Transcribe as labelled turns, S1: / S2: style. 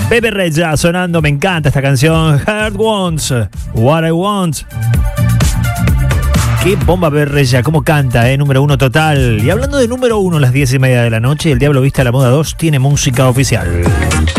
S1: Pepe Reja sonando, me encanta esta canción. Heart Wants What I Want. Qué bomba Pepe Reja, cómo canta, número 1 total. Y hablando de número 1, las 10:30 de la noche, El Diablo Viste a la Moda 2 tiene música oficial.